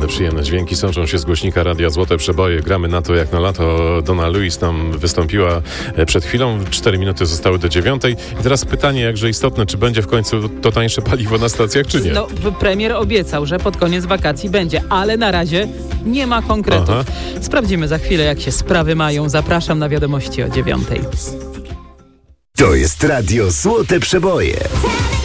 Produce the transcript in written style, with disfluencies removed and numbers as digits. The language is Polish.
Przyjemne dźwięki sączą się z głośnika Radia Złote Przeboje. Gramy na to jak na lato. Donna Lewis tam wystąpiła przed chwilą. 4 minuty zostały do 9. I teraz pytanie jakże istotne, czy będzie w końcu to tańsze paliwo na stacjach, czy nie? No, premier obiecał, że pod koniec wakacji będzie, ale na razie nie ma konkretów. Aha. Sprawdzimy za chwilę, jak się sprawy mają. Zapraszam na wiadomości o 9. To jest Radio Złote Przeboje.